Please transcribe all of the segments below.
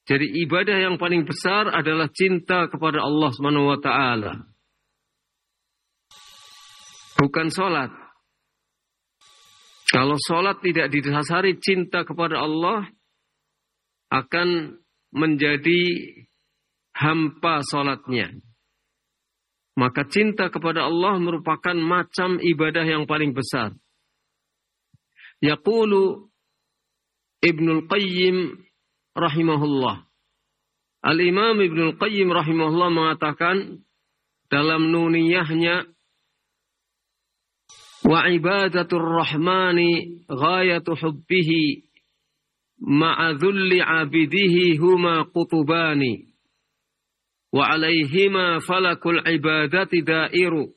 Jadi ibadah yang paling besar adalah cinta kepada Allah Subhanahu wa taala. Bukan salat. Kalau salat tidak didasari cinta kepada Allah, akan menjadi hampa salatnya. Maka cinta kepada Allah merupakan macam ibadah yang paling besar. Yaqulu Ibnul Qayyim rahimahullah. Al-Imam Ibnul Qayyim rahimahullah mengatakan dalam nuniyahnya, wa ibadatur rahmani ghayatu hubbihi ma'a dhulli abidihi huma qutubani wa alaihima falakul ibadati dairu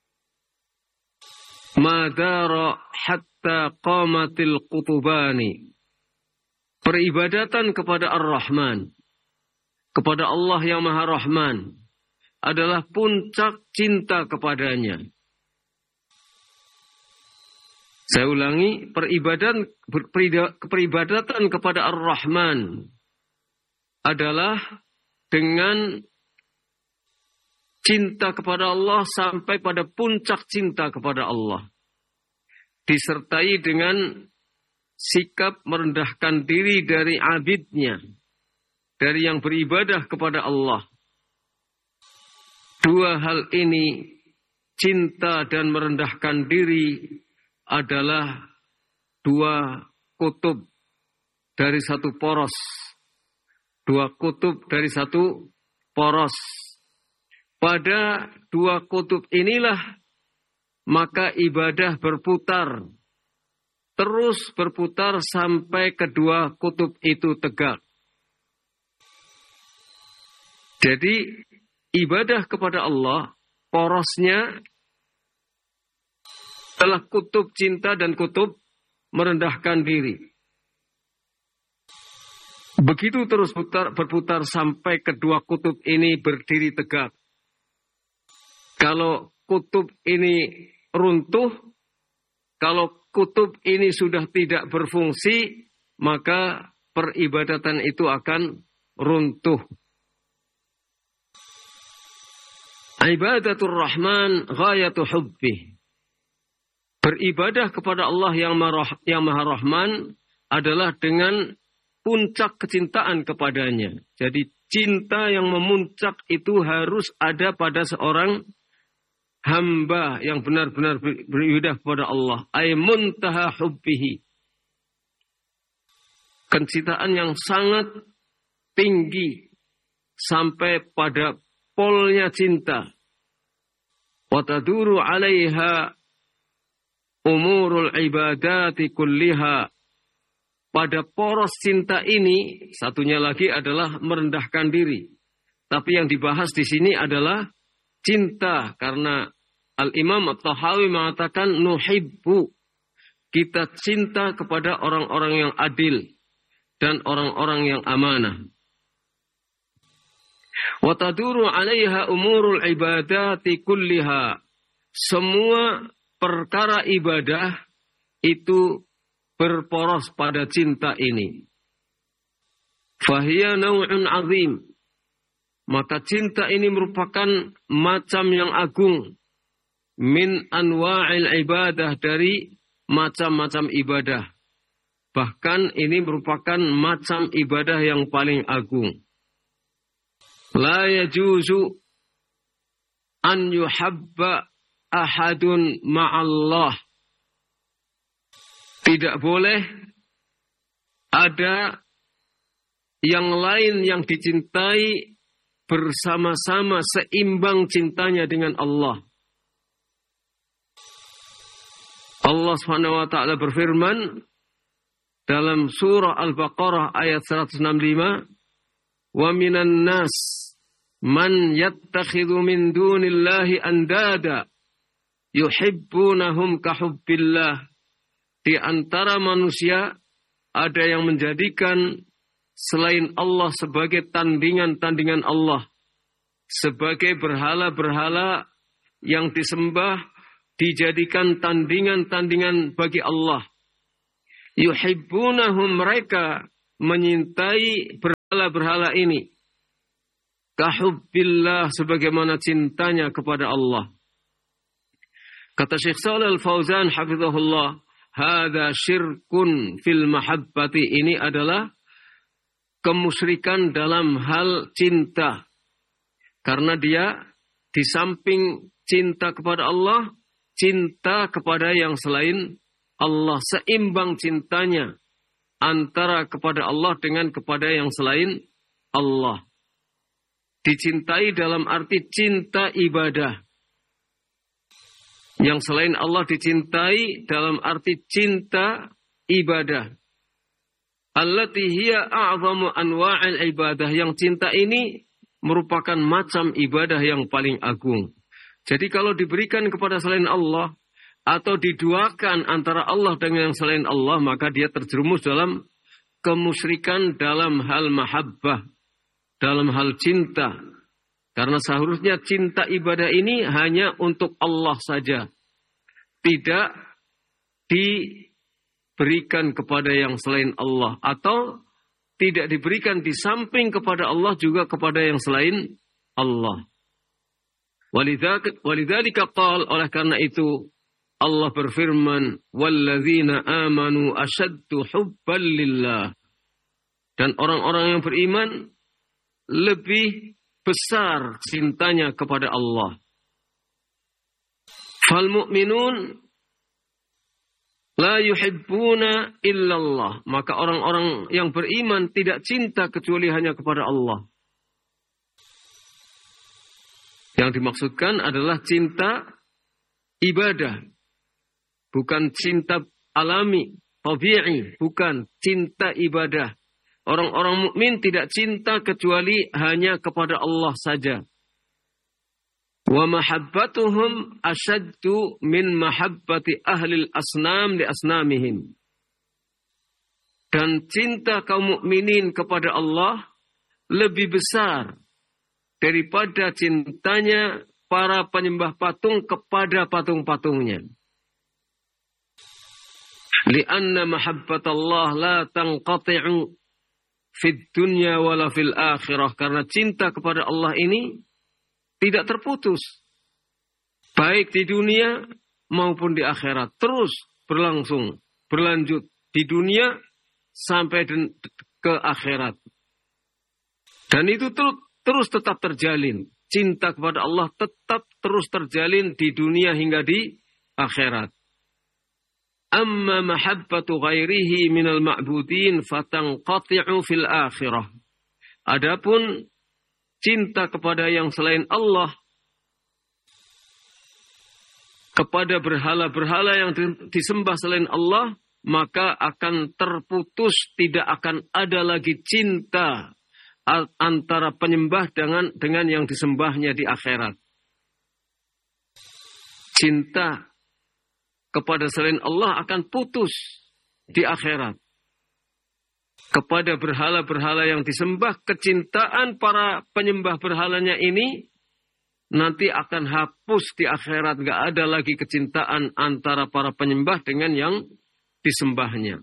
ma dara hatta qamatil qutubani. Peribadatan kepada Ar-Rahman, kepada Allah yang Maha Rahman, adalah puncak cinta kepadanya. Saya ulangi, peribadatan kepada Ar-Rahman adalah dengan cinta kepada Allah sampai pada puncak cinta kepada Allah. Disertai dengan sikap merendahkan diri dari abidnya, dari yang beribadah kepada Allah. Dua hal ini, cinta dan merendahkan diri, adalah dua kutub dari satu poros. Dua kutub dari satu poros. Pada dua kutub inilah maka ibadah berputar. Terus berputar sampai kedua kutub itu tegak. Jadi ibadah kepada Allah, porosnya adalah kutub cinta dan kutub merendahkan diri. Begitu terus berputar sampai kedua kutub ini berdiri tegak. Kalau kutub ini runtuh, kalau kutub ini sudah tidak berfungsi, maka peribadatan itu akan runtuh. Ibadatul Rahman ghayatu hubbih. Beribadah kepada Allah yang Maha Rahman adalah dengan puncak kecintaan kepadanya. Jadi cinta yang memuncak itu harus ada pada seorang hamba yang benar-benar beribadah kepada Allah. Ay muntaha hubbihi. Kecintaan yang sangat tinggi sampai pada polnya cinta. Wa taduru 'alaiha umurul ibadati kulliha. Pada poros cinta ini, satunya lagi adalah merendahkan diri. Tapi yang dibahas di sini adalah cinta, karena Al-Imam At-Tahawi mengatakan nuhibbu. Kita cinta kepada orang-orang yang adil dan orang-orang yang amanah. Wa taduru 'alaiha umurul ibadati kulliha. Semua perkara ibadah itu berporos pada cinta ini. Fahiya naw'un 'azim. Maka cinta ini merupakan macam yang agung. Min anwa'il ibadah, dari macam-macam ibadah. Bahkan ini merupakan macam ibadah yang paling agung. La yajuzu an yuhabba ahadun ma'allah. Tidak boleh ada yang lain yang dicintai bersama-sama seimbang cintanya dengan Allah. Allah Subhanahu wa taala berfirman dalam surah Al-Baqarah ayat 165, "Wa minan nas man yattakhidhu min dunillahi andada yuhibbunahum ka hubbillah." Di antara manusia ada yang menjadikan selain Allah sebagai tandingan-tandingan Allah, sebagai berhala-berhala yang disembah, dijadikan tandingan-tandingan bagi Allah. Yuhibbunahum, mereka menyintai berhala ini. Kahubbillah, sebagaimana cintanya kepada Allah. Kata Syekh Shalih Al-Fauzan hafizahullah, hadza syirkun fil mahabbati, ini adalah kemusyrikan dalam hal cinta. Karena dia di samping cinta kepada Allah, cinta kepada yang selain Allah, seimbang cintanya antara kepada Allah dengan kepada yang selain Allah. Dicintai dalam arti cinta ibadah. Yang selain Allah dicintai dalam arti cinta ibadah. Allati hiya a'zamu anwa'il ibadah. Yang cinta ini merupakan macam ibadah yang paling agung. Jadi kalau diberikan kepada selain Allah, atau diduakan antara Allah dengan yang selain Allah, maka dia terjerumus dalam kemusyrikan dalam hal mahabbah, dalam hal cinta. Karena seharusnya cinta ibadah ini hanya untuk Allah saja. Tidak diberikan kepada yang selain Allah. Atau tidak diberikan di samping kepada Allah juga kepada yang selain Allah. Walidzalika qala, oleh karena itu Allah berfirman, walladzina amanu asyaddu hubban lillah. Dan orang-orang yang beriman lebih besar cintanya kepada Allah. Fal mu'minun la yuhibbuna illallah. Maka orang-orang yang beriman tidak cinta kecuali hanya kepada Allah. Yang dimaksudkan adalah cinta ibadah. Bukan cinta alami, tabi'i. Bukan cinta ibadah. Orang-orang mukmin tidak cinta kecuali hanya kepada Allah saja. Wa mahabbatuhum asyaddu min mahabbati ahlil asnam li asnamihim. Dan cinta kaum mukminin kepada Allah lebih besar daripada cintanya para penyembah patung kepada patung-patungnya. Lianna mahabbatallah la tanqati'u fid dunya wala fil akhirah. Karena cinta kepada Allah ini tidak terputus. Baik di dunia maupun di akhirat. Terus berlangsung, berlanjut. Di dunia sampai ke akhirat. Dan itu terus tetap terjalin. Cinta kepada Allah tetap terus terjalin di dunia hingga di akhirat. Amma mahabbatu ghairihi minal ma'budin fatanqati'u fil akhirah. Adapun cinta kepada yang selain Allah, kepada berhala-berhala yang disembah selain Allah, maka akan terputus, tidak akan ada lagi cinta antara penyembah dengan yang disembahnya di akhirat. Cinta kepada selain Allah akan putus di akhirat. Kepada berhala-berhala yang disembah, kecintaan para penyembah berhalanya ini nanti akan hapus di akhirat. Gak ada lagi kecintaan antara para penyembah dengan yang disembahnya.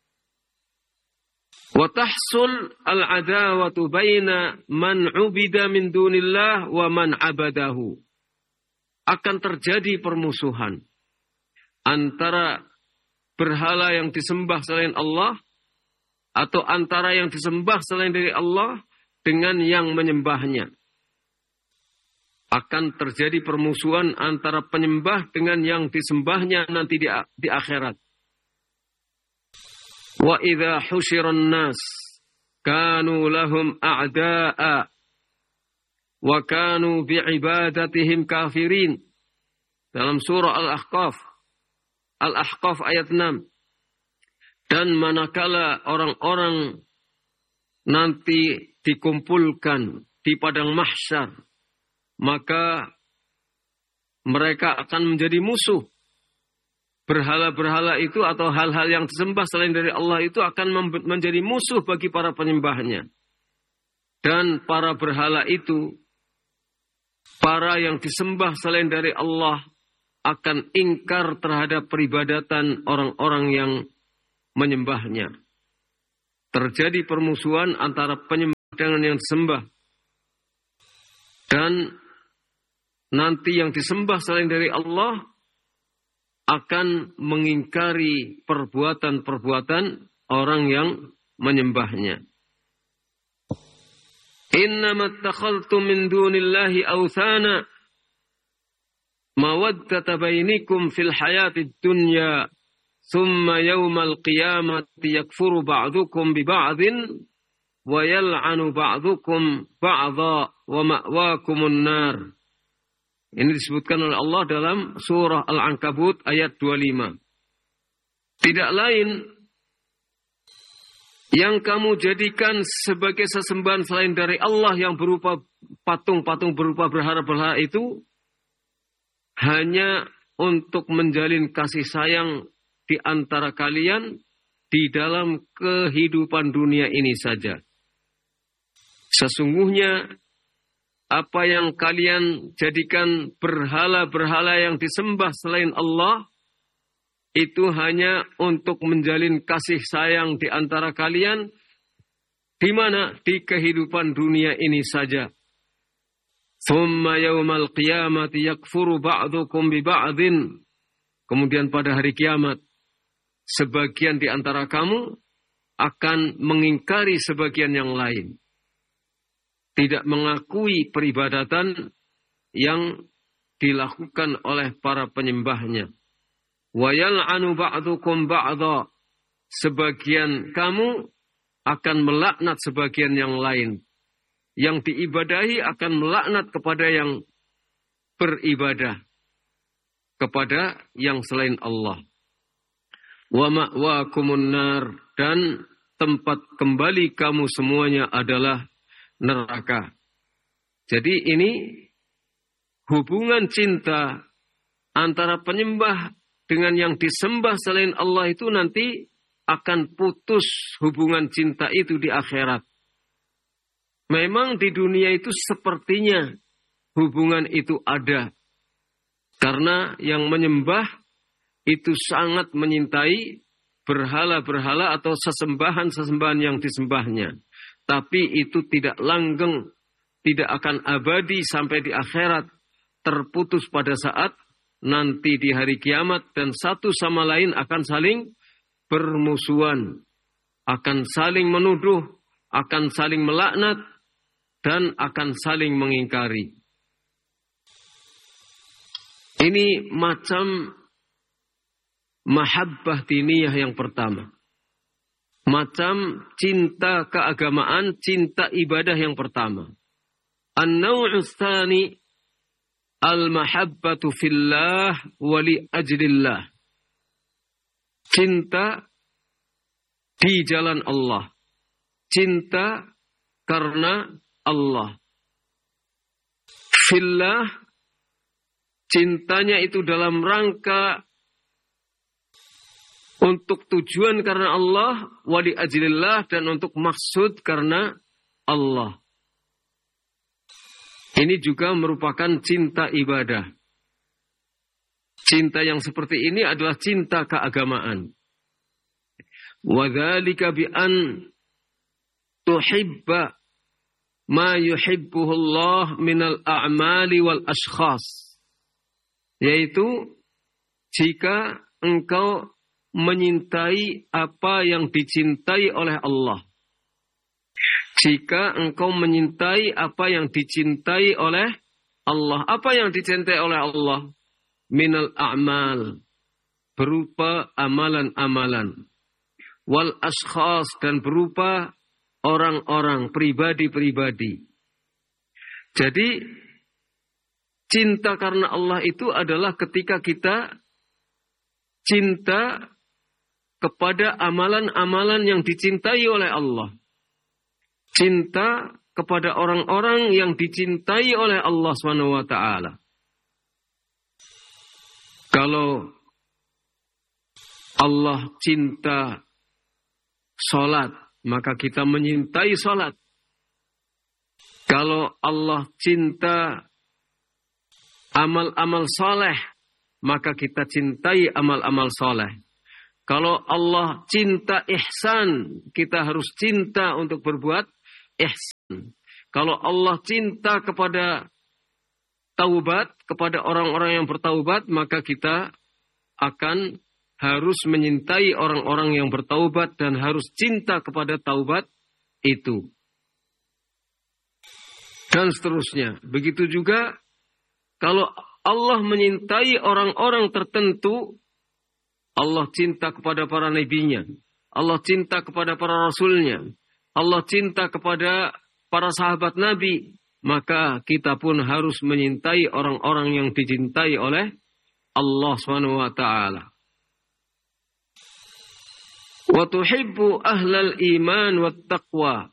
Wa tahsul al-adawatu baina man ubida min dunillah wa man abadahu. Akan terjadi permusuhan antara berhala yang disembah selain Allah atau antara yang disembah selain dari Allah dengan yang menyembahnya. Akan terjadi permusuhan antara penyembah dengan yang disembahnya nanti di akhirat. Wa idza husyiran nas kanu lahum a'da'a wa kanu bi'ibadatihim kafirin. Dalam surah Al-Ahqaf ayat 6. Dan manakala orang-orang nanti dikumpulkan di padang mahsyar, maka mereka akan menjadi musuh. Berhala-berhala itu atau hal-hal yang disembah selain dari Allah itu akan menjadi musuh bagi para penyembahnya. Dan para berhala itu, para yang disembah selain dari Allah, akan ingkar terhadap peribadatan orang-orang yang menyembahnya. Terjadi permusuhan antara penyembah dengan yang disembah. Dan nanti yang disembah selain dari Allah akan mengingkari perbuatan-perbuatan orang yang menyembahnya. Innama attakhadhtum min dunillahi awthana mawaddata bainikum fil hayatid dunya thumma yawmal qiyamati yakfuru ba'dukum bi ba'din wa yal'anu ba'dukum ba'dha wa ma'wakumun nar. Ini disebutkan oleh Allah dalam surah Al-Ankabut ayat 25. Tidak lain yang kamu jadikan sebagai sesembahan selain dari Allah yang berupa patung-patung, berupa berhala-berhala itu hanya untuk menjalin kasih sayang di antara kalian di dalam kehidupan dunia ini saja. Sesungguhnya apa yang kalian jadikan berhala-berhala yang disembah selain Allah itu hanya untuk menjalin kasih sayang di antara kalian di mana? Di kehidupan dunia ini saja. Thumma yawmal qiyamati yakfuru ba'dukum bi ba'din. Kemudian pada hari kiamat sebagian di antara kamu akan mengingkari sebagian yang lain. Tidak mengakui peribadatan yang dilakukan oleh para penyembahnya. Wa yal'anu ba'dukum ba'dha. Sebagian kamu akan melaknat sebagian yang lain. Yang diibadahi akan melaknat kepada yang beribadah kepada yang selain Allah. Wa ma'wakumun nar, dan tempat kembali kamu semuanya adalah neraka. Jadi ini hubungan cinta antara penyembah dengan yang disembah selain Allah itu nanti akan putus hubungan cinta itu di akhirat. Memang di dunia itu sepertinya hubungan itu ada. Karena yang menyembah itu sangat menyintai berhala-berhala atau sesembahan-sesembahan yang disembahnya. Tapi itu tidak langgeng, tidak akan abadi sampai di akhirat. Terputus pada saat nanti di hari kiamat dan satu sama lain akan saling bermusuhan. Akan saling menuduh, akan saling melaknat, dan akan saling mengingkari. Ini macam mahabbah diniyah yang pertama. Macam cinta keagamaan, cinta ibadah yang pertama. An-naw'u tsani al-mahabbatu fillah wa li ajlillah. Cinta di jalan Allah. Cinta karena Allah. Fillah, cintanya itu dalam rangka untuk tujuan karena Allah, wa li ajlillah, dan untuk maksud karena Allah. Ini juga merupakan cinta ibadah. Cinta yang seperti ini adalah cinta keagamaan. Wa dzalika bi an tuhibba ma yuhibbuhu Allah minal a'mali wal ashkhas. Yaitu jika engkau menyintai apa yang dicintai oleh Allah. Jika engkau menyintai apa yang dicintai oleh Allah. Apa yang dicintai oleh Allah? Minal a'mal. Berupa amalan-amalan. Wal ashkhas, dan berupa orang-orang, pribadi-pribadi. Jadi, cinta karena Allah itu adalah ketika kita cinta kepada amalan-amalan yang dicintai oleh Allah. Cinta kepada orang-orang yang dicintai oleh Allah SWT. Kalau Allah cinta salat, maka kita menyintai salat. Kalau Allah cinta amal-amal saleh, maka kita cintai amal-amal saleh. Kalau Allah cinta ihsan, kita harus cinta untuk berbuat ihsan. Kalau Allah cinta kepada taubat, kepada orang-orang yang bertaubat, maka kita akan harus menyintai orang-orang yang bertaubat dan harus cinta kepada taubat itu. Dan seterusnya. Begitu juga kalau Allah menyintai orang-orang tertentu, Allah cinta kepada para nabinya, Allah cinta kepada para rasulnya, Allah cinta kepada para sahabat Nabi, maka kita pun harus menyintai orang-orang yang dicintai oleh Allah Subhanahu wa taala. Wa tuhibbu ahlal iman wat taqwa.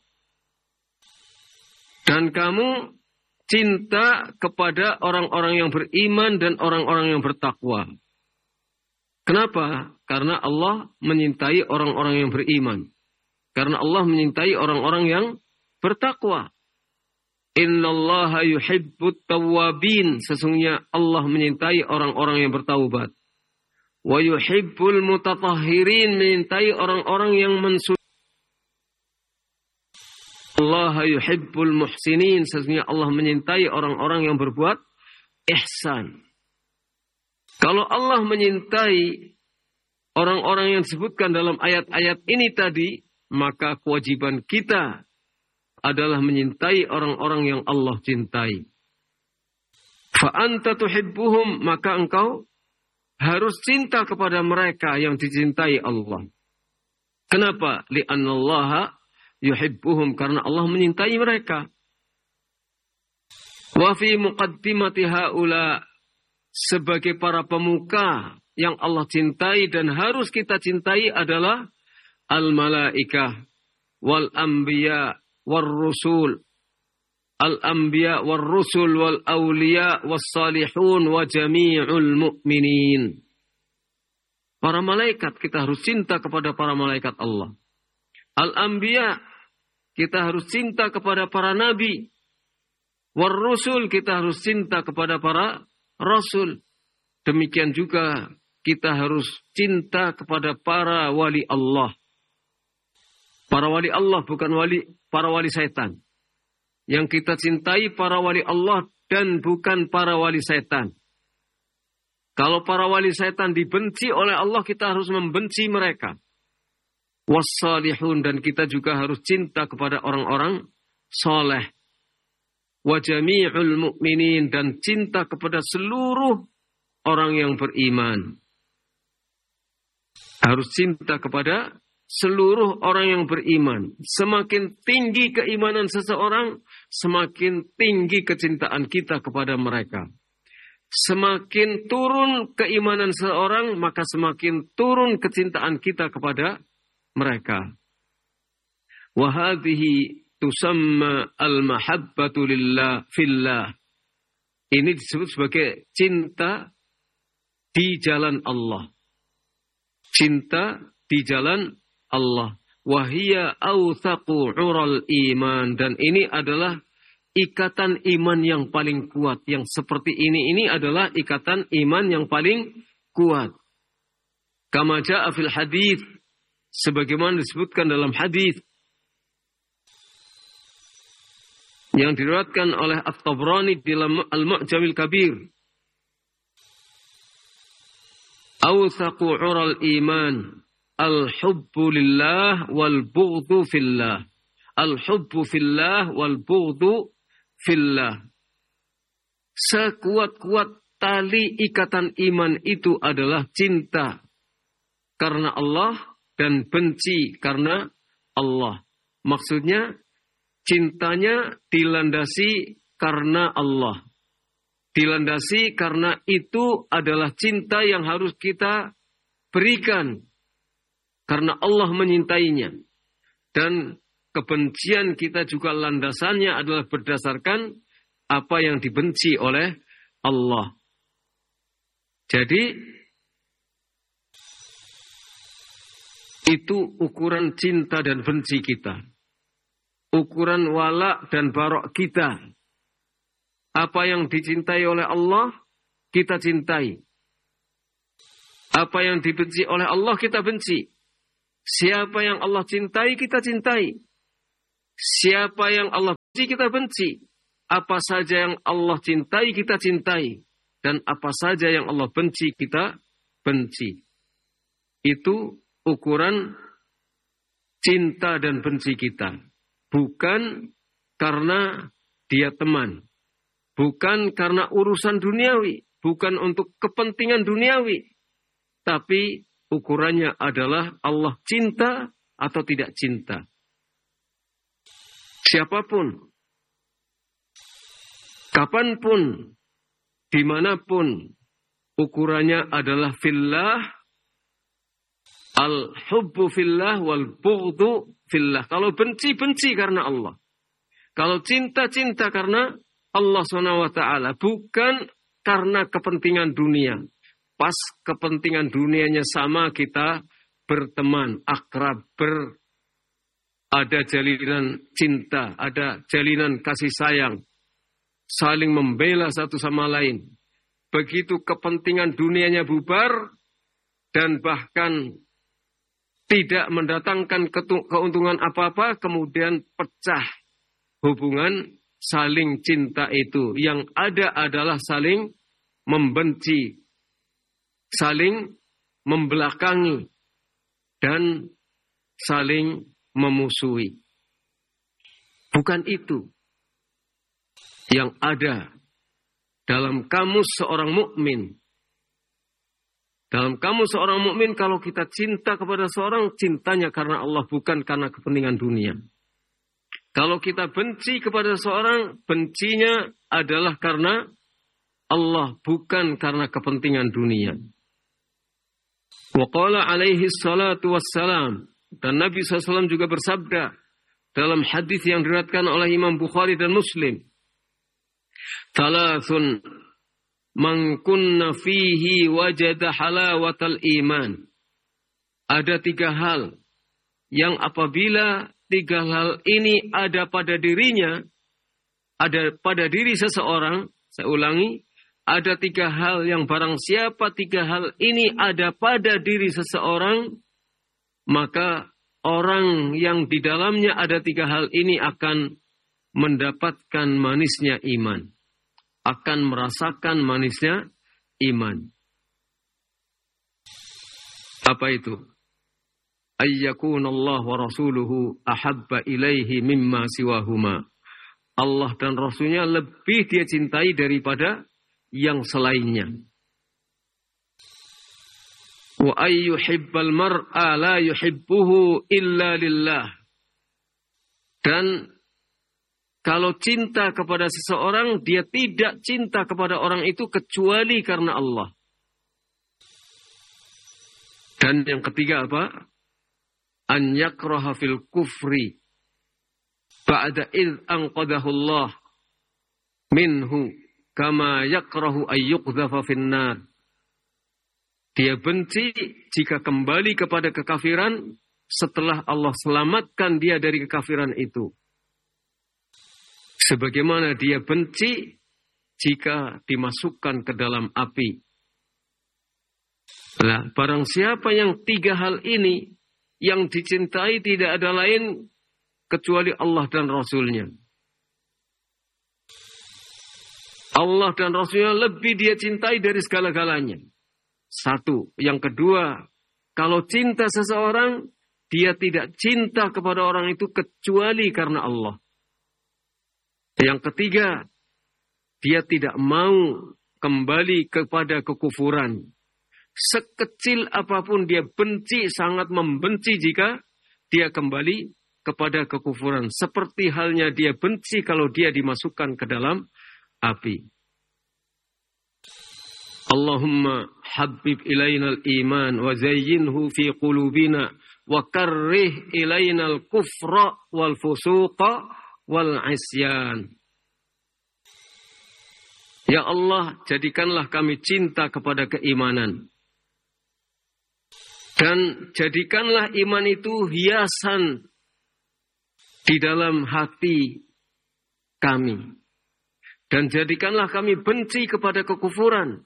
Dan kamu cinta kepada orang-orang yang beriman dan orang-orang yang bertakwa. Kenapa? Karena Allah menyintai orang-orang yang beriman. Karena Allah menyintai orang-orang yang bertakwa. Innallaha yuhibbut tawwabin. Sesungguhnya Allah menyintai orang-orang yang bertaubat. Wa yuhibbul mutatahhirin. Menyintai orang-orang yang mensuci. Allah yuhibbul muhsinin. Sesungguhnya Allah menyintai orang-orang yang berbuat ihsan. Kalau Allah menyintai orang-orang yang disebutkan dalam ayat-ayat ini tadi, maka kewajiban kita adalah menyintai orang-orang yang Allah cintai. Fa anta tuhibbuhum, maka engkau harus cinta kepada mereka yang dicintai Allah. Kenapa? Li'annallaha yuhibbuhum, karena Allah menyintai mereka. Wa fi muqaddimati haula, sebagai para pemuka yang Allah cintai dan harus kita cintai adalah al-malaikah wal anbiya wal rusul, al-anbiya wal rusul wal awliya was salihun wa jami'ul mu'minin. Para malaikat, kita harus cinta kepada para malaikat Allah. Al-anbiya, kita harus cinta kepada para nabi. Wal rusul, kita harus cinta kepada para rasul. Demikian juga kita harus cinta kepada para wali Allah. Para wali Allah, bukan para wali setan. Yang kita cintai para wali Allah dan bukan para wali setan. Kalau para wali setan dibenci oleh Allah, kita harus membenci mereka. Wassalihun, dan kita juga harus cinta kepada orang-orang soleh. Wa jami'ul mu'minin, dan cinta kepada seluruh orang yang beriman. Harus cinta kepada seluruh orang yang beriman. Semakin tinggi keimanan seseorang, semakin tinggi kecintaan kita kepada mereka. Semakin turun keimanan seseorang, maka semakin turun kecintaan kita kepada mereka. Wa hadhihi tusamma al-mahabbatu lillah fillah. Ini disebut sebagai cinta di jalan Allah. Cinta di jalan Allah. Wahia awthaqu ural iman. Dan ini adalah ikatan iman yang paling kuat. Yang seperti ini adalah ikatan iman yang paling kuat. Kama ja'a fil hadith. Sebagaimana disebutkan dalam hadith yang diriwayatkan oleh At-Tabrani dalam Al-Mu'jamil Kabir. Awthaqu ural iman al-hubbu lillah wal bughdhu fillah. Al-hubbu fillah wal bughdhu fillah. Sekuat-kuat tali ikatan iman itu adalah cinta karena Allah dan benci karena Allah. Maksudnya cintanya dilandasi karena Allah. Dilandasi karena itu adalah cinta yang harus kita berikan. Karena Allah menyintainya. Dan kebencian kita juga landasannya adalah berdasarkan apa yang dibenci oleh Allah. Jadi itu ukuran cinta dan benci kita. Ukuran wala dan barok kita. Apa yang dicintai oleh Allah, kita cintai. Apa yang dibenci oleh Allah, kita benci. Siapa yang Allah cintai, kita cintai. Siapa yang Allah benci, kita benci. Apa saja yang Allah cintai, kita cintai. Dan apa saja yang Allah benci, kita benci. Itu ukuran cinta dan benci kita. Bukan karena dia teman. Bukan karena urusan duniawi. Bukan untuk kepentingan duniawi. Tapi ukurannya adalah Allah cinta atau tidak cinta. Siapapun, kapanpun, dimanapun, ukurannya adalah fillah, al-hubbu fillah wal bughdu fillah. Kalau benci, benci karena Allah. Kalau cinta, cinta karena Allah SWT. Bukan karena kepentingan dunia. Pas kepentingan dunianya sama, kita berteman, akrab, ada jalinan cinta, ada jalinan kasih sayang, saling membela satu sama lain. Begitu kepentingan dunianya bubar, dan bahkan tidak mendatangkan keuntungan apa-apa, kemudian pecah hubungan saling cinta itu. Yang ada adalah saling membenci, saling membelakangi, dan saling memusuhi. Bukan itu yang ada dalam kamus seorang mukmin. Dalam kamus seorang mukmin, kalau kita cinta kepada seorang, cintanya karena Allah, bukan karena kepentingan dunia. Kalau kita benci kepada seorang, bencinya adalah karena Allah, bukan karena kepentingan dunia. Wa qala alaihi salatu wassalam, dan Nabi SAW juga bersabda dalam hadis yang diriwayatkan oleh Imam Bukhari dan Muslim, Thalathun man kunna fihi wajada halawatal iman. Ada 3 hal yang apabila 3 hal ini ada pada dirinya, ada pada diri seseorang, saya ulangi, ada 3 hal yang barang siapa 3 hal ini ada pada diri seseorang, maka orang yang di dalamnya ada 3 hal ini akan mendapatkan manisnya iman. Akan merasakan manisnya iman. Apa itu? Ayyakunallahu wa rasuluhu ahabba ilaihi mimma siwahuma. Allah dan Rasulnya lebih dia cintai daripada yang selainnya. Wa ayyuhibbal mar'a la yuhibbuhu illa lillah. Dan kalau cinta kepada seseorang, dia tidak cinta kepada orang itu kecuali karena Allah. Dan yang ketiga apa? An yakraha fil kufri ba'da idh anqadahu Allah minhu kama yakrahu ayyuqdhafa finnar. Dia benci jika kembali kepada kekafiran setelah Allah selamatkan dia dari kekafiran itu. Sebagaimana dia benci jika dimasukkan ke dalam api. Nah, barang siapa yang 3 hal ini yang dicintai tidak ada lain kecuali Allah dan Rasulnya. Allah dan Rasulnya lebih dia cintai dari segala-galanya. 1. Yang kedua, kalau cinta seseorang, dia tidak cinta kepada orang itu kecuali karena Allah. Yang ketiga, dia tidak mau kembali kepada kekufuran. Sekecil apapun dia benci, sangat membenci jika dia kembali kepada kekufuran. Seperti halnya dia benci kalau dia dimasukkan ke dalam api. Allahumma habib ilainal iman wa zayyinhu fi qulubina wa karrih ilainal kufra wal fusuqa wal isyan. Ya Allah, jadikanlah kami cinta kepada keimanan. Dan jadikanlah iman itu hiasan di dalam hati kami. Dan jadikanlah kami benci kepada kekufuran,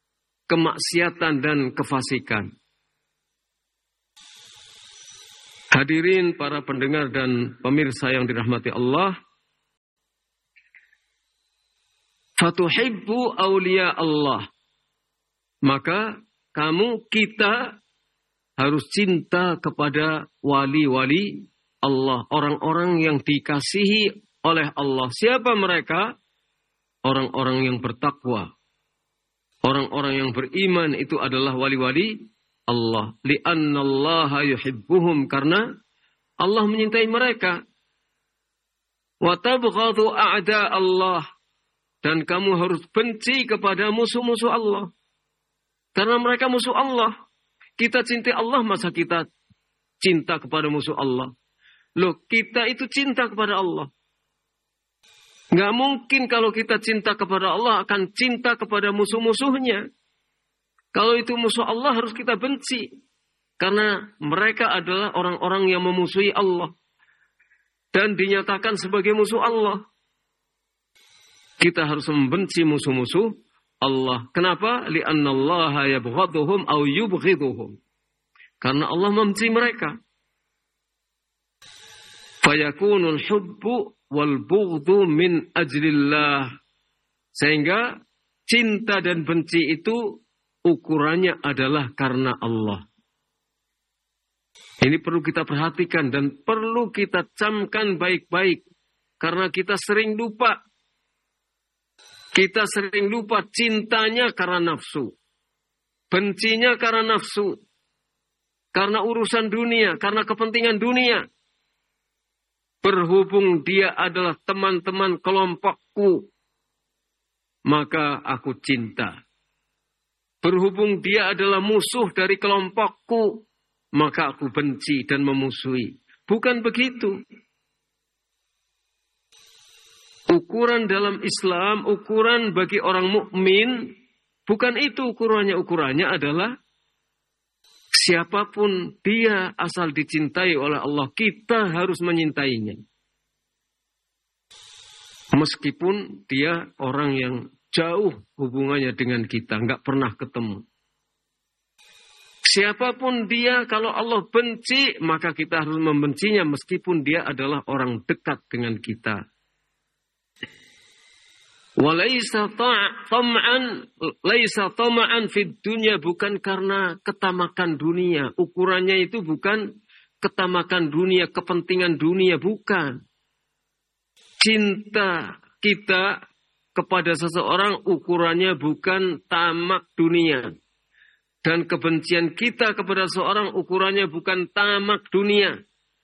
kemaksiatan dan kefasikan. Hadirin para pendengar dan pemirsa yang dirahmati Allah. Fatuhibbu awliya Allah. Maka kita harus cinta kepada wali-wali Allah. Orang-orang yang dikasihi oleh Allah. Siapa mereka? Orang-orang yang bertakwa. Orang-orang yang beriman itu adalah wali-wali Allah. Li'anna Allah yuhibbuhum. Karena Allah menyintai mereka. Wa tabghadu a'da Allah. Dan kamu harus benci kepada musuh-musuh Allah. Karena mereka musuh Allah. Kita cintai Allah, masa kita cinta kepada musuh Allah? Loh, kita itu cinta kepada Allah. Nggak mungkin kalau kita cinta kepada Allah akan cinta kepada musuh-musuhnya. Kalau itu musuh Allah harus kita benci. Karena mereka adalah orang-orang yang memusuhi Allah. Dan dinyatakan sebagai musuh Allah. Kita harus membenci musuh-musuh Allah. Kenapa? Li'anna Allah yabghaduhum aw yubghiduhum. Karena Allah membenci mereka. Fayakunul hubbu wal bughdhu min ajlillah. Sehingga cinta dan benci itu ukurannya adalah karena Allah. Ini perlu kita perhatikan dan perlu kita camkan baik-baik. Karena kita sering lupa. Kita sering lupa cintanya karena nafsu. Bencinya karena nafsu. Karena urusan dunia, karena kepentingan dunia. Berhubung dia adalah teman-teman kelompokku, maka aku cinta. Berhubung dia adalah musuh dari kelompokku, maka aku benci dan memusuhi. Bukan begitu. Ukuran dalam Islam, ukuran bagi orang mukmin, bukan itu ukurannya. Ukurannya adalah siapapun dia asal dicintai oleh Allah, kita harus menyintainya. Meskipun dia orang yang jauh hubungannya dengan kita, nggak pernah ketemu. Siapapun dia, kalau Allah benci, maka kita harus membencinya meskipun dia adalah orang dekat dengan kita. Walaysa tama'an fid dunya, bukan karena ketamakan dunia. Ukurannya itu bukan ketamakan dunia, kepentingan dunia, bukan. Cinta kita kepada seseorang ukurannya bukan tamak dunia. Dan kebencian kita kepada seseorang ukurannya bukan tamak dunia.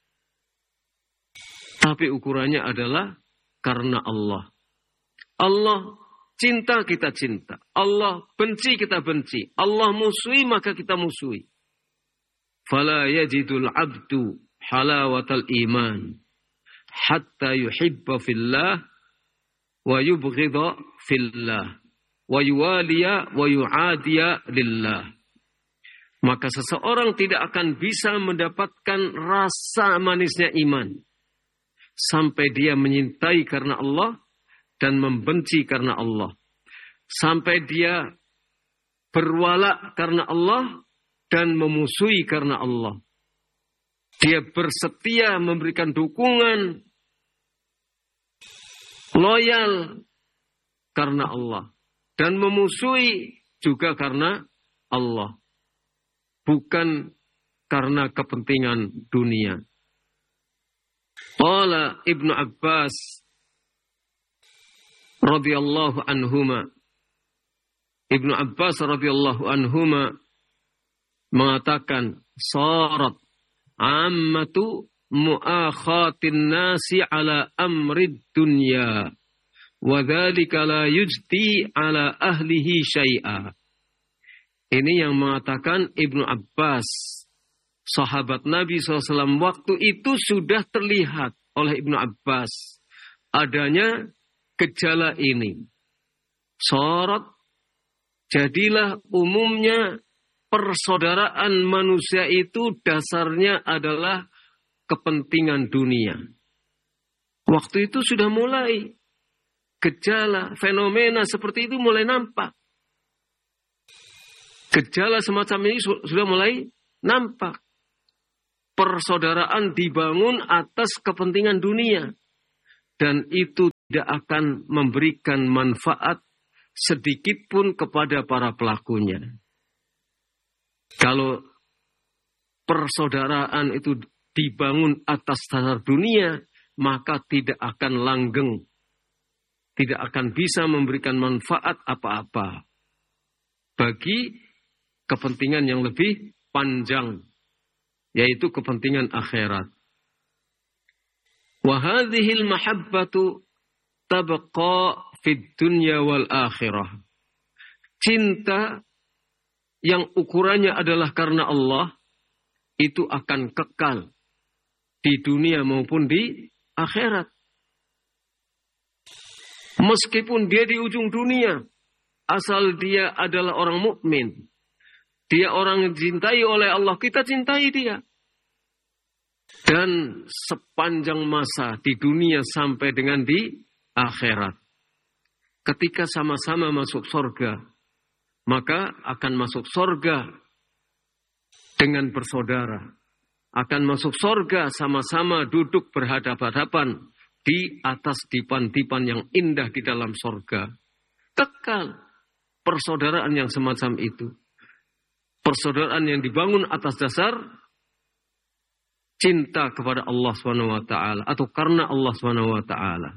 Tapi ukurannya adalah karena Allah. Allah cinta, kita cinta. Allah benci, kita benci. Allah musuhi, maka kita musuhi. Fala yajidul abdu halawatal iman hatta yuhibba fillah wa yubghidha fillah wa yuwaliya wa yu'adiya lillah. Maka seseorang tidak akan bisa mendapatkan rasa manisnya iman sampai dia menyintai karena Allah dan membenci karena Allah. Sampai dia berwala karena Allah dan memusuhi karena Allah. Dia bersetia memberikan dukungan, loyal karena Allah. Dan memusuhi juga karena Allah. Bukan karena kepentingan dunia. Qala Ibnu Abbas radhiyallahu anhuma. Ibnu Abbas radhiyallahu anhuma mengatakan, sarat ammatu mu'akhatin nasi ala amrid dunya wa dzalika la yujti ala ahlihi syai'a. Ini yang mengatakan Ibnu Abbas, sahabat Nabi SAW. Waktu itu sudah terlihat oleh Ibnu Abbas adanya gejala ini. Sorot, jadilah umumnya persaudaraan manusia itu dasarnya adalah kepentingan dunia. Waktu itu sudah mulai gejala, fenomena seperti itu mulai nampak. Gejala semacam ini sudah mulai nampak. persaudaraan dibangun atas kepentingan dunia. Dan itu tidak akan memberikan manfaat sedikit pun kepada para pelakunya. Kalau persaudaraan itu dibangun atas dasar dunia, maka tidak akan langgeng. Tidak akan bisa memberikan manfaat apa-apa bagi kepentingan yang lebih panjang, yaitu kepentingan akhirat. Wa hadhil mahabbatu tabqa fid dunya wal akhirah. Cinta yang ukurannya adalah karena Allah itu akan kekal di dunia maupun di akhirat. Meskipun dia di ujung dunia, asal dia adalah orang mukmin, dia orang yang dicintai oleh Allah, kita cintai dia. Dan sepanjang masa di dunia sampai dengan di akhirat. Ketika sama-sama masuk surga, maka akan masuk surga dengan bersaudara. Akan masuk surga sama-sama duduk berhadapan-hadapan di atas dipan-dipan yang indah di dalam surga. Kekal persaudaraan yang semacam itu. Persaudaraan yang dibangun atas dasar cinta kepada Allah SWT atau karena Allah SWT.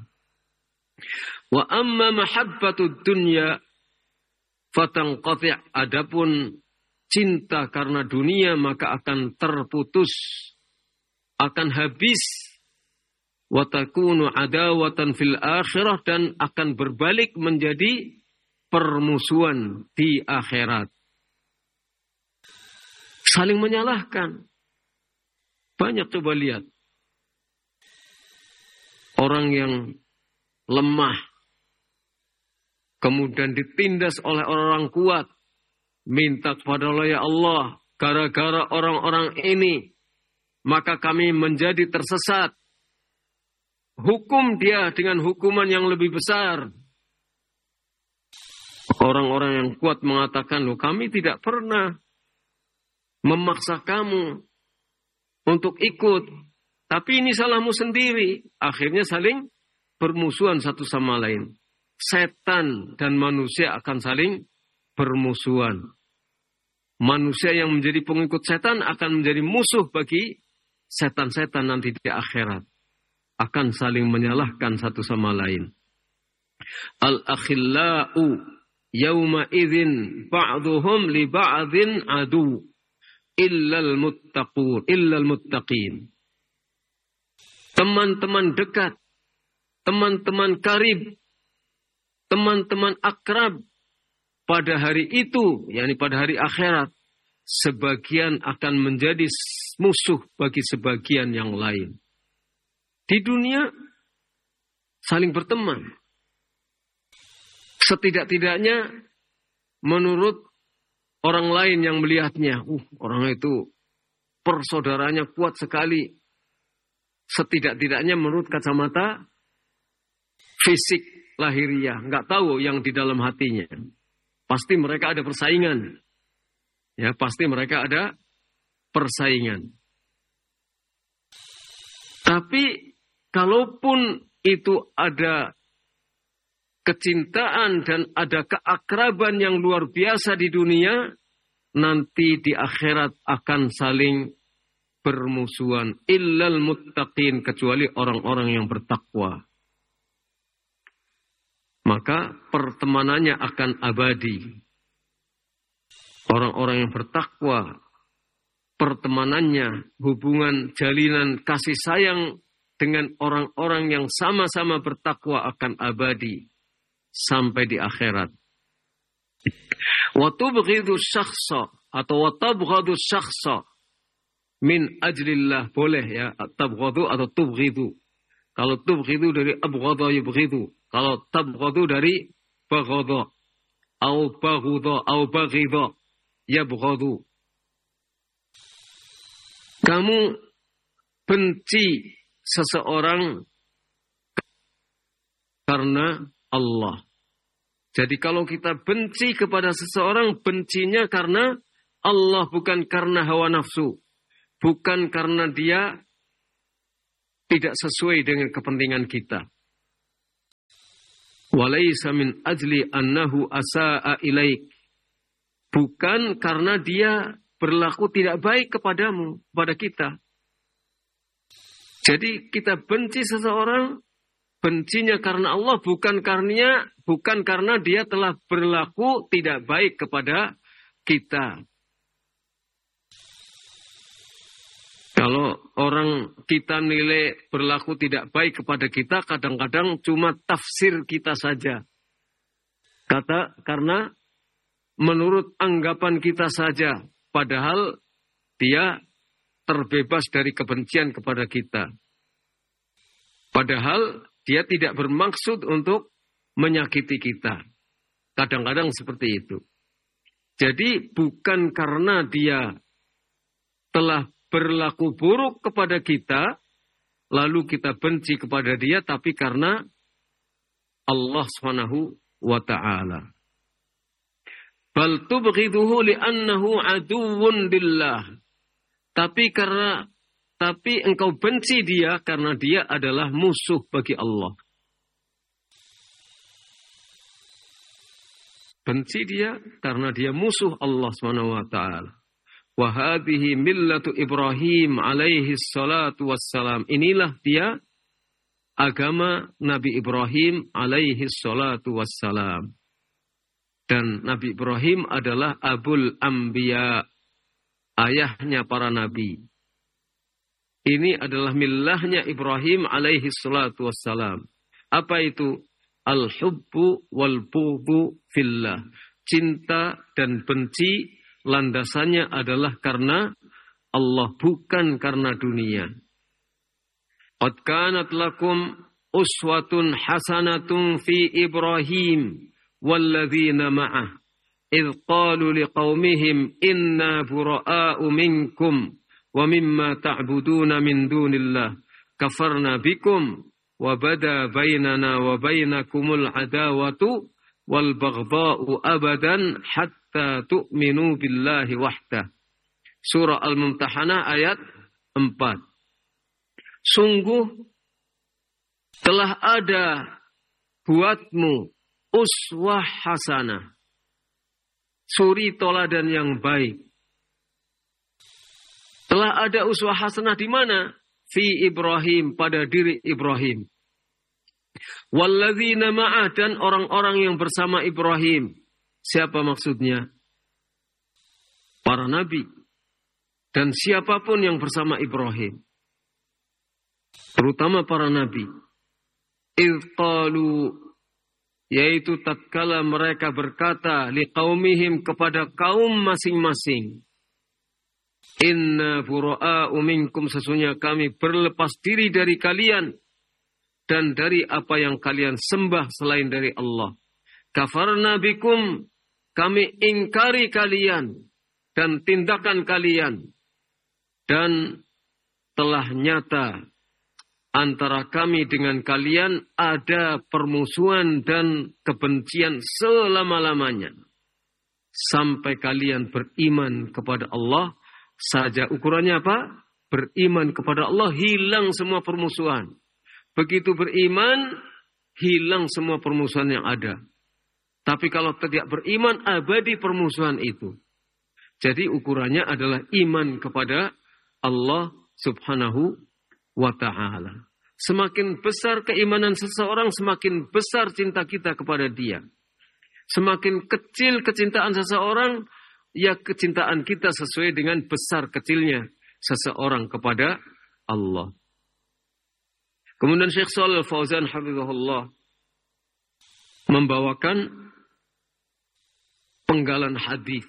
Wa amma mahabbatud dunya fatanqati', adapun cinta karena dunia maka akan terputus, akan habis. Wa takunu adawatan fil akhirah, dan akan berbalik menjadi permusuhan di akhirat. Saling menyalahkan. Banyak coba lihat. Orang yang lemah, kemudian ditindas oleh orang kuat, minta kepada Allah, ya Allah, gara-gara orang-orang ini, maka kami menjadi tersesat. Hukum dia dengan hukuman yang lebih besar. Orang-orang yang kuat mengatakan, loh, kami tidak pernah memaksa kamu untuk ikut, tapi ini salahmu sendiri. Akhirnya saling bermusuhan satu sama lain. Setan dan manusia akan saling bermusuhan. Manusia yang menjadi pengikut setan akan menjadi musuh bagi setan-setan nanti di akhirat. Akan saling menyalahkan satu sama lain. Al-akhillau yawma idzin ba'duhum li ba'din adu. Illal muttaqin. Teman-teman dekat, teman-teman karib, teman-teman akrab pada hari itu, yakni pada hari akhirat, sebagian akan menjadi musuh bagi sebagian yang lain. Di dunia saling berteman. Setidak-tidaknya menurut orang lain yang melihatnya, orang itu persaudaranya kuat sekali. Setidak-tidaknya menurut kacamata fisik lahiriah, nggak tahu yang di dalam hatinya. Pasti mereka ada persaingan. Ya, pasti mereka ada persaingan. Tapi kalaupun itu ada kecintaan dan ada keakraban yang luar biasa di dunia, nanti di akhirat akan saling bermusuhan. Illal muttaqin, kecuali orang-orang yang bertakwa. Maka pertemanannya akan abadi. Orang-orang yang bertakwa, pertemanannya, hubungan jalinan kasih sayang dengan orang-orang yang sama-sama bertakwa akan abadi sampai di akhirat. Wa tubghidu syakhsa atau wa tabghadu syakhsa min ajlillah, boleh ya, tabghadu atau tubghidu. Kalau tubghidu dari abghadha yubghidu. Kalau tabghadu dari baghadha au baghudha au baghidha yabghadu. Kamu benci seseorang karena Allah. Jadi kalau kita benci kepada seseorang, bencinya karena Allah, bukan karena hawa nafsu. bukan karena dia tidak sesuai dengan kepentingan kita. Walaysa min ajli annahu asa'a ilaik. Bukan karena dia berlaku tidak baik kepadamu, kepada kita. Jadi kita benci seseorang, bencinya karena Allah, bukan karena dia telah berlaku tidak baik kepada kita. Kalau orang kita nilai berlaku tidak baik kepada kita, kadang-kadang cuma tafsir kita saja. Karena menurut anggapan kita saja, padahal dia terbebas dari kebencian kepada kita. Padahal dia tidak bermaksud untuk menyakiti kita. Kadang-kadang seperti itu. Jadi bukan karena dia telah berlaku buruk kepada kita, lalu kita benci kepada dia, tapi karena Allah Subhanahu wa ta'ala. Bal tubghiduhu li'annahu aduwwun lillah. Tapi engkau benci dia karena dia adalah musuh bagi Allah. Benci dia karena dia musuh Allah Subhanahu wa ta'ala. Wa hadhihi millatu Ibrahim alaihi salatu wassalam. Inilah dia agama Nabi Ibrahim alaihi salatu wassalam. Dan Nabi Ibrahim adalah Abul Anbiya, ayahnya para nabi. Ini adalah millahnya Ibrahim alaihi salatu wassalam. Apa itu? Al-hubbu wal-bughdu fillah. Cinta dan benci landasannya adalah karena Allah, bukan karena dunia. Qad kanat lakum uswatun hasanatun fi Ibrahim walladzina ma'ah idh qalu liqaumihim inna bura'a'u minkum wa mimma ta'buduna min dunillah kafarna bikum wa bada bainana wa bainakumul adawatu wal baghdha'u abadan hatta tu'minu billahi wahdah. Surah Al-Mumtahanah ayat 4. Sungguh telah ada buatmu uswah hasanah, suri toladan yang baik. Telah ada uswah hasanah di mana? Fi Ibrahim, pada diri Ibrahim. Walladzina ma'ah, dan orang-orang yang bersama Ibrahim. Siapa maksudnya? Para nabi. Dan siapapun yang bersama Ibrahim. Terutama para nabi. Idh qalu, yaitu tatkala mereka berkata liqaumihim, kepada kaum masing-masing. Inna bura'a'u minkum, sesungguhnya kami berlepas diri dari kalian dan dari apa yang kalian sembah selain dari Allah. Kafarna bikum, kami ingkari kalian dan tindakan kalian, dan telah nyata antara kami dengan kalian ada permusuhan dan kebencian selama-lamanya. Sampai kalian beriman kepada Allah saja. Ukurannya apa? Beriman kepada Allah, hilang semua permusuhan. Begitu beriman, hilang semua permusuhan yang ada. Tapi kalau tidak beriman, abadi permusuhan itu. Jadi ukurannya adalah iman kepada Allah Subhanahu wa ta'ala. Semakin besar keimanan seseorang, semakin besar cinta kita kepada dia. Semakin kecil kecintaan seseorang, ya kecintaan kita sesuai dengan besar kecilnya seseorang kepada Allah. Kemudian Syekh Shalih Al-Fauzan hafizahullah membawakan penggalan hadis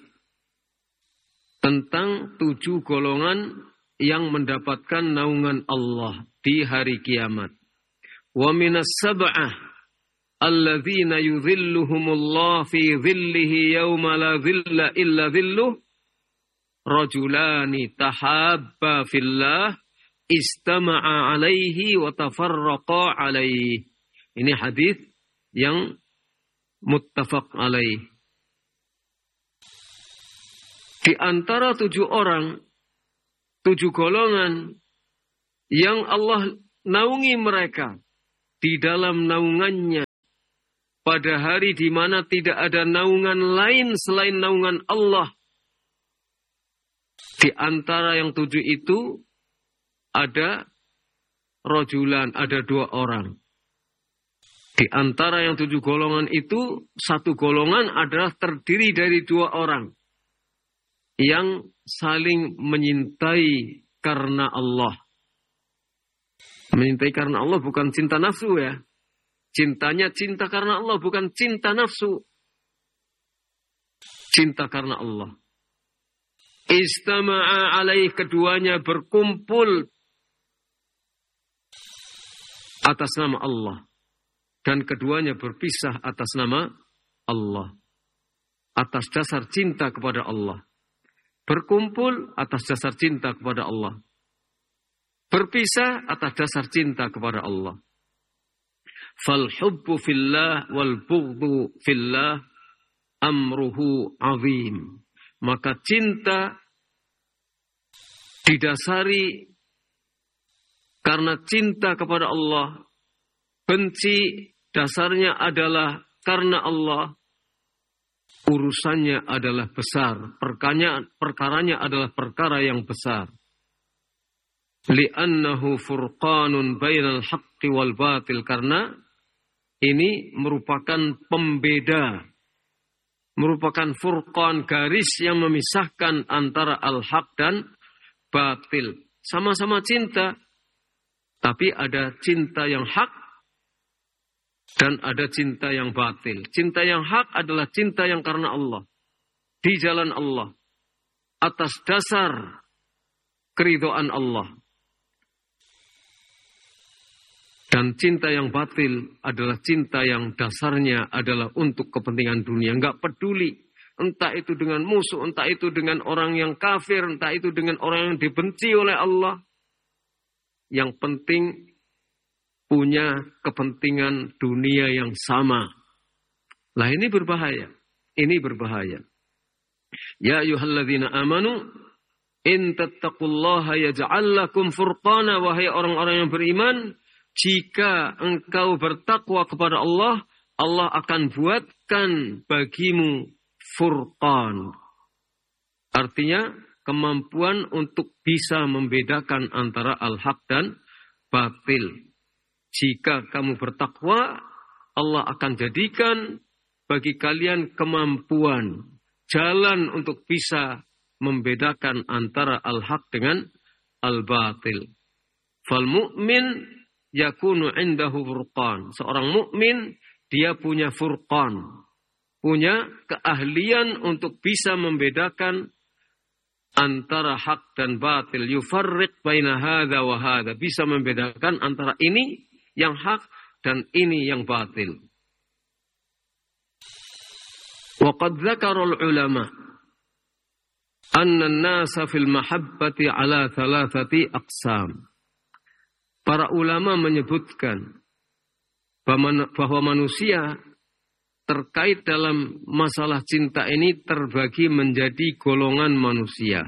tentang 7 golongan yang mendapatkan naungan Allah di hari kiamat. Wa minas sab'ah alladzina yudhilluhumullah fi dhillihi yawma la dhilla illa dhilluh rajulani tahabba fillah istama'a alaihi wa tafarraqa alaihi. Ini hadis yang muttafaq alaih. Di antara 7 orang 7 golongan yang Allah naungi mereka di dalam naungannya pada hari di mana tidak ada naungan lain selain naungan Allah. Di antara yang 7 itu ada rojulan, ada 2 orang. Di antara yang 7 golongan itu, 1 golongan adalah terdiri dari 2 orang yang saling menyintai karena Allah. Menyintai karena Allah bukan cinta nafsu ya. Cintanya cinta karena Allah, bukan cinta nafsu. Cinta karena Allah. Istama'a alaih, keduanya berkumpul atas nama Allah. Dan keduanya berpisah atas nama Allah. Atas dasar cinta kepada Allah. Berkumpul atas dasar cinta kepada Allah. Berpisah atas dasar cinta kepada Allah. Fal hubbu fillah wal bughdu fillah amruhu azim. Maka cinta didasari karena cinta kepada Allah. Benci dasarnya adalah karena Allah. Urusannya adalah besar. Perkaranya adalah perkara yang besar. Li'annahu furqanun bainal haqqi wal batil. Karena ini merupakan pembeda. Merupakan furqan, garis yang memisahkan antara al-haq dan batil. Sama-sama cinta. Tapi ada cinta yang hak dan ada cinta yang batil. Cinta yang hak adalah cinta yang karena Allah. Di jalan Allah. Atas dasar keridhaan Allah. Dan cinta yang batil adalah cinta yang dasarnya adalah untuk kepentingan dunia. Enggak peduli. Entah itu dengan musuh, entah itu dengan orang yang kafir, entah itu dengan orang yang dibenci oleh Allah. Yang penting punya kepentingan dunia yang sama. Lah ini berbahaya. Ini berbahaya. Ya ayyuhalladzina amanu in tattaqullaha yaj'al lakum furqana. Wahai orang-orang yang beriman, jika engkau bertakwa kepada Allah, Allah akan buatkan bagimu furqan. Artinya kemampuan untuk bisa membedakan antara al-haq dan batil. Jika kamu bertakwa, Allah akan jadikan bagi kalian kemampuan, jalan untuk bisa membedakan antara al-haq dengan al-batil. Fal mu'min yakunu indahu furqan. Seorang mukmin dia punya furqan, punya keahlian untuk bisa membedakan antara hak dan batil. Yufarriq baina hadza wa hadza. Bisa membedakan antara ini yang hak dan ini yang batil. Wa qad dzakara al-ulama anna an-nasa fil mahabbati ala thalathati aqsam. Para ulama menyebutkan bahwa manusia terkait dalam masalah cinta ini terbagi menjadi golongan manusia.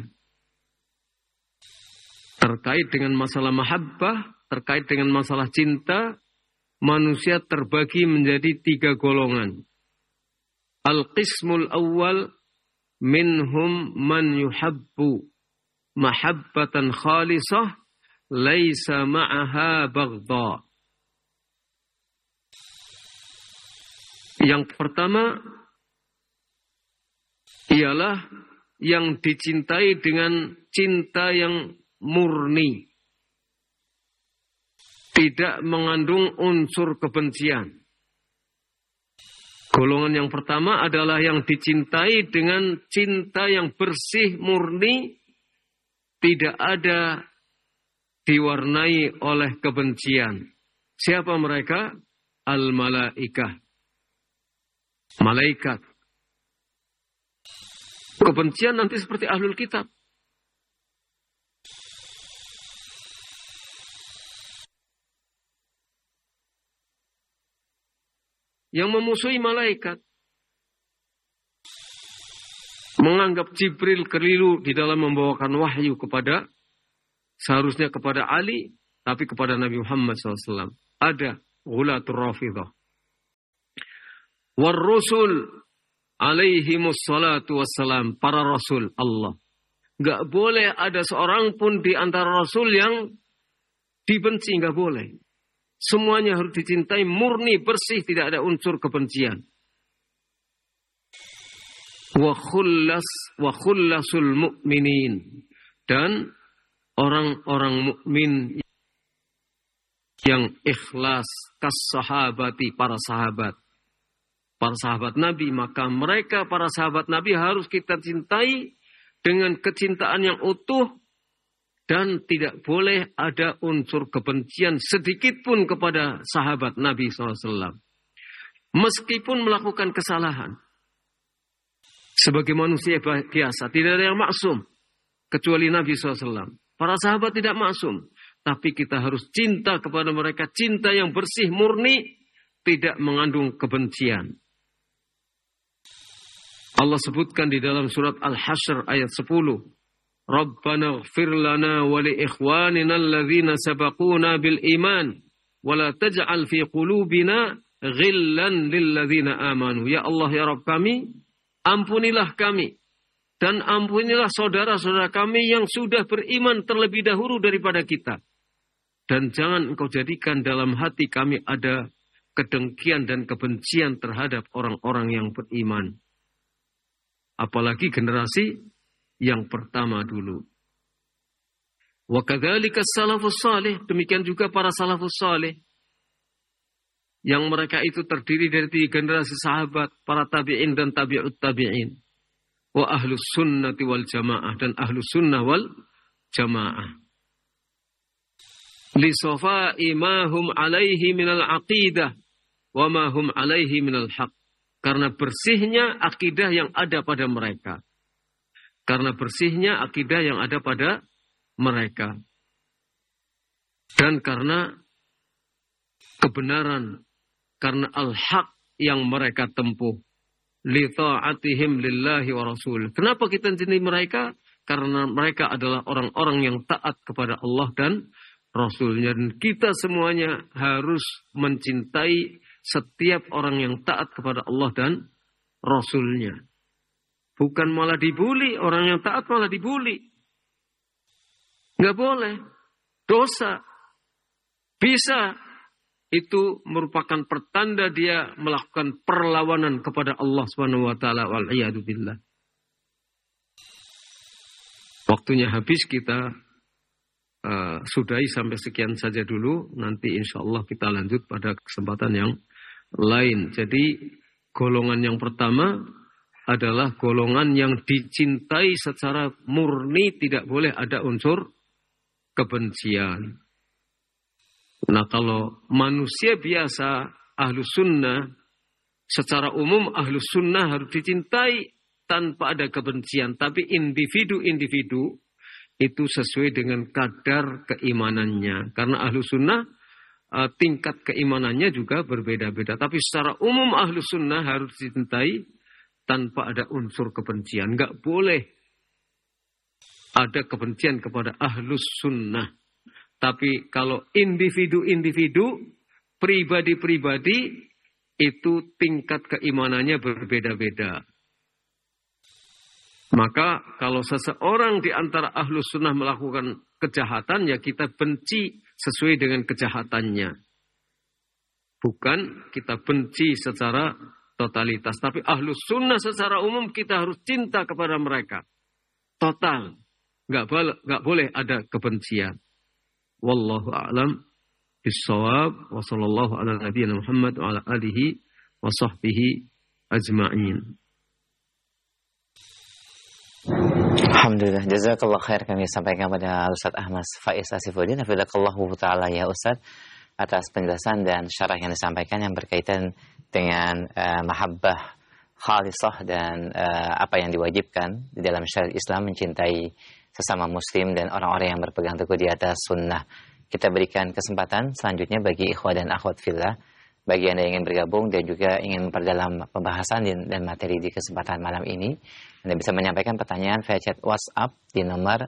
Terkait dengan masalah mahabbah, terkait dengan masalah cinta, manusia terbagi menjadi 3 golongan. Al-qismul awal minhum man yuhabbu mahabbatan khalisah laisa ma'aha baghdha. Yang pertama ialah yang dicintai dengan cinta yang murni. Tidak mengandung unsur kebencian. Golongan yang pertama adalah yang dicintai dengan cinta yang bersih, murni. Tidak ada diwarnai oleh kebencian. Siapa mereka? Al-malaikah. Malaikat. Kebencian nanti seperti ahlul kitab. Yang memusuhi malaikat. Menganggap Jibril keliru di dalam membawakan wahyu kepada seharusnya kepada Ali, tapi kepada Nabi Muhammad SAW. Ada ghulatur Rafidah. War-rusul alaihimus salatu wassalam, para rasul Allah. Gak boleh ada seorang pun di antara rasul yang dibenci, gak boleh. Semuanya harus dicintai, murni, bersih, tidak ada unsur kebencian. Wa khullasul mu'minin, dan orang-orang mukmin yang ikhlas, kas sahabati, para sahabat Nabi, maka mereka para sahabat Nabi harus kita cintai dengan kecintaan yang utuh, dan tidak boleh ada unsur kebencian sedikit pun kepada sahabat Nabi SAW. Meskipun melakukan kesalahan. Sebagai manusia biasa, tidak ada yang maksum kecuali Nabi SAW. Para sahabat tidak maksum. Tapi kita harus cinta kepada mereka, cinta yang bersih, murni, tidak mengandung kebencian. Allah sebutkan di dalam surat Al-Hasyr ayat 10. Rabbana ighfir lana wa li ikhwanina alladhina sabaquna bil iman wa la taj'al fi qulubina ghillan lil ladzina amanu. Ya Allah, ya Rabb kami, ampunilah kami dan ampunilah saudara-saudara kami yang sudah beriman terlebih dahulu daripada kita. Dan jangan engkau jadikan dalam hati kami ada kedengkian dan kebencian terhadap orang-orang yang beriman. Apalagi generasi yang pertama dulu. Wa kadzalika salafus salih, demikian juga para salafus salih. Yang mereka itu terdiri dari 3 generasi sahabat, para tabi'in dan tabi'ut tabi'in. Wa ahlus sunnati wal jamaah, dan ahlus sunnah wal jamaah. Li safai ma hum alaihi minal aqidah wa ma hum alaihi minal haq. Karena bersihnya akidah yang ada pada mereka. Karena bersihnya akidah yang ada pada mereka. Dan karena kebenaran, karena al-haq yang mereka tempuh. Li ta'atihim lillahi wa rasul. Kenapa kita mencintai mereka? Karena mereka adalah orang-orang yang taat kepada Allah dan Rasulnya. Dan kita semuanya harus mencintai setiap orang yang taat kepada Allah dan Rasulnya. Bukan malah dibuli, orang yang taat malah dibuli. Nggak boleh. Dosa. Bisa. Itu merupakan pertanda dia melakukan perlawanan kepada Allah SWT. Wal'iyadu billah. Waktunya habis, kita sudahi sampai sekian saja dulu. Nanti insya Allah kita lanjut pada kesempatan yang lain. Jadi golongan yang pertama adalah golongan yang dicintai secara murni, tidak boleh ada unsur kebencian. Nah, kalau manusia biasa, ahlus sunnah, secara umum ahlus sunnah harus dicintai tanpa ada kebencian. Tapi individu-individu itu sesuai dengan kadar keimanannya. Karena ahlus sunnah tingkat keimanannya juga berbeda-beda. Tapi secara umum ahlus sunnah harus dicintai tanpa ada unsur kebencian. Enggak boleh ada kebencian kepada ahlus sunnah. Tapi kalau individu-individu, pribadi-pribadi, itu tingkat keimanannya berbeda-beda. Maka kalau seseorang di antara ahlus sunnah melakukan kejahatan, ya kita benci sesuai dengan kejahatannya. Bukan kita benci secara totalitas. Tapi ahlus sunnah secara umum kita harus cinta kepada mereka. Total. Nggak boleh ada kebencian. Wallahu a'lam bis-shawab. Wa sallallahu ala nabiyyina Muhammad wa ala alihi wa sahbihi ajma'in. Alhamdulillah, jazakallah khair, kami sampaikan pada Ustaz Ahmad Faiz Asifuddin hafizakallahu ta'ala ya Ustaz, atas penjelasan dan syarah yang disampaikan yang berkaitan dengan mahabbah khalisah dan apa yang diwajibkan di dalam syariat Islam, mencintai sesama muslim dan orang-orang yang berpegang teguh di atas sunnah. Kita berikan kesempatan selanjutnya bagi ikhwah dan akhwat fillah, bagi Anda yang ingin bergabung dan juga ingin memperdalam pembahasan dan materi di kesempatan malam ini, Anda bisa menyampaikan pertanyaan via chat WhatsApp di nomor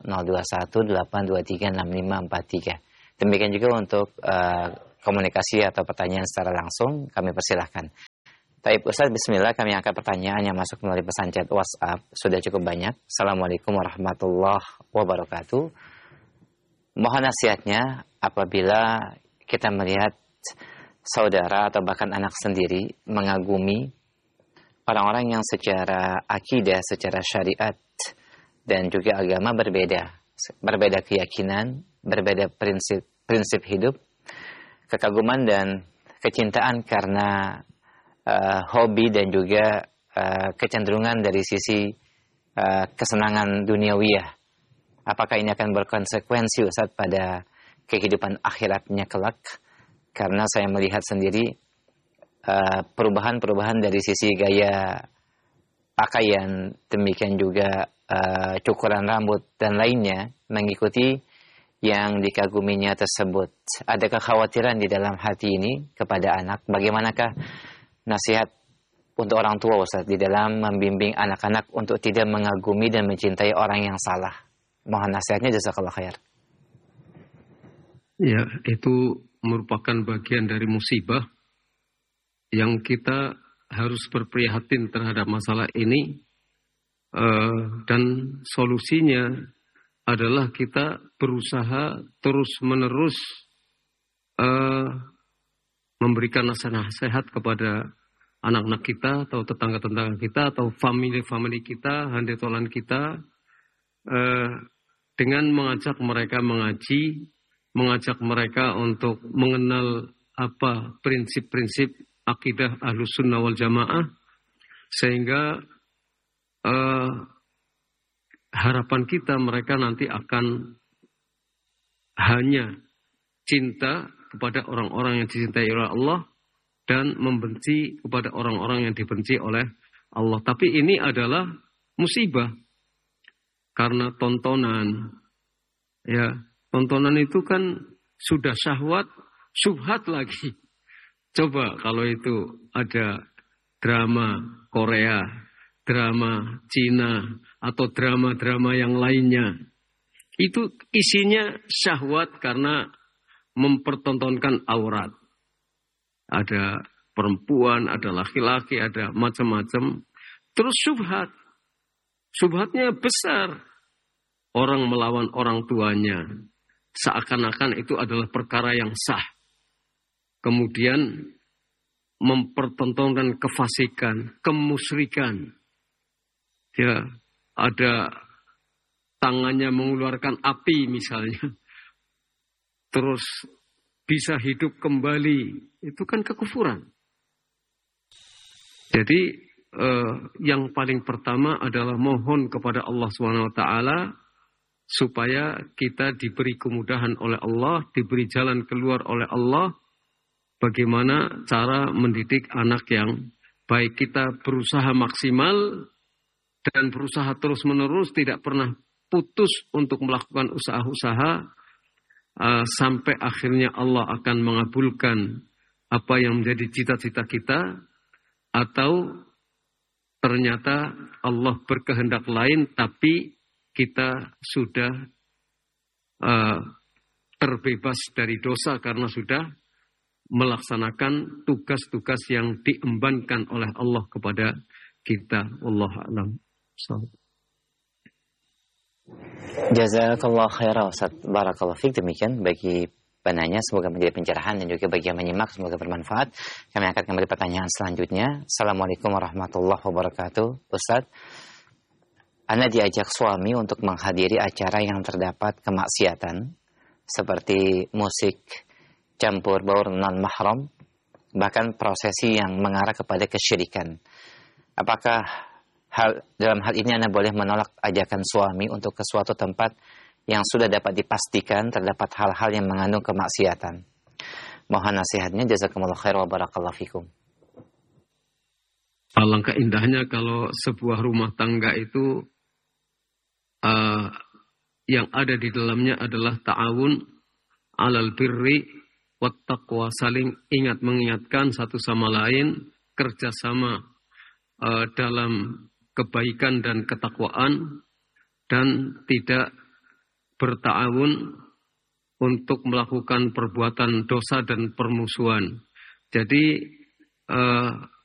0218236543. Demikian juga untuk komunikasi atau pertanyaan secara langsung kami persilahkan. Taib Ustaz, bismillah, kami angkat pertanyaan yang masuk melalui pesan chat WhatsApp. Sudah cukup banyak. Assalamualaikum warahmatullahi wabarakatuh. Mohon nasihatnya apabila kita melihat saudara atau bahkan anak sendiri mengagumi orang-orang yang secara akidah, secara syariat dan juga agama berbeda keyakinan, berbeda prinsip hidup, kekaguman dan kecintaan karena hobi dan juga kecenderungan dari sisi kesenangan duniawiyah. Apakah ini akan berkonsekuensi Ustaz pada kehidupan akhiratnya kelak? Karena saya melihat sendiri perubahan-perubahan dari sisi gaya pakaian, demikian juga cukuran rambut dan lainnya mengikuti yang dikaguminya tersebut. Ada kekhawatiran di dalam hati ini kepada anak. Bagaimanakah nasihat untuk orang tua Ustaz di dalam membimbing anak-anak untuk tidak mengagumi dan mencintai orang yang salah? Mohon nasihatnya, jazakallah khair. Ya, itu merupakan bagian dari musibah yang kita harus berprihatin terhadap masalah ini, dan solusinya adalah kita berusaha terus-menerus memberikan nasihat kepada anak-anak kita atau tetangga-tetangga kita atau family kita, handetolan kita, dengan mengajak mereka mengaji, mengajak mereka untuk mengenal apa prinsip-prinsip akidah Ahlus Sunnah wal Jamaah, sehingga harapan kita mereka nanti akan hanya cinta kepada orang-orang yang dicintai oleh Allah dan membenci kepada orang-orang yang dibenci oleh Allah. Tapi ini adalah musibah karena tontonan. Ya, tontonan itu kan sudah syahwat, syubhat lagi. Coba kalau itu ada drama Korea, drama Cina, atau drama-drama yang lainnya. Itu isinya syahwat karena mempertontonkan aurat. Ada perempuan, ada laki-laki, ada macam-macam. Terus syubhat. Syubhatnya besar. Orang melawan orang tuanya. Seakan-akan itu adalah perkara yang sah. Kemudian mempertontonkan kefasikan, kemusyrikan. Ya, ada tangannya mengeluarkan api misalnya. Terus bisa hidup kembali. Itu kan kekufuran. Jadi yang paling pertama adalah mohon kepada Allah SWT supaya kita diberi kemudahan oleh Allah, diberi jalan keluar oleh Allah. Bagaimana cara mendidik anak yang baik. Kita berusaha maksimal dan berusaha terus-menerus, tidak pernah putus untuk melakukan usaha-usaha sampai akhirnya Allah akan mengabulkan apa yang menjadi cita-cita kita, atau ternyata Allah berkehendak lain tapi kita sudah terbebas dari dosa karena sudah melaksanakan tugas-tugas yang diembankan oleh Allah kepada kita. Wallahu a'lam. Jazakallah khairan Ustaz. Barakallahu fiik. Demikian bagi penanya, semoga menjadi pencerahan, dan juga bagi yang menyimak semoga bermanfaat. Kami akan kembali pertanyaan selanjutnya. Assalamualaikum warahmatullahi wabarakatuh. Ustaz, Anda diajak suami untuk menghadiri acara yang terdapat kemaksiatan seperti musik, campur baur non-mahram, bahkan prosesi yang mengarah kepada kesyirikan. Apakah dalam hal ini Anda boleh menolak ajakan suami untuk ke suatu tempat yang sudah dapat dipastikan terdapat hal-hal yang mengandung kemaksiatan? Mohon nasihatnya, jazakumullah khair wa barakallahu fikum. Alangkah indahnya kalau sebuah rumah tangga itu yang ada di dalamnya adalah ta'awun alal birri wat taqwa, saling ingat mengingatkan satu sama lain, kerjasama dalam kebaikan dan ketakwaan dan tidak berta'awun untuk melakukan perbuatan dosa dan permusuhan. Jadi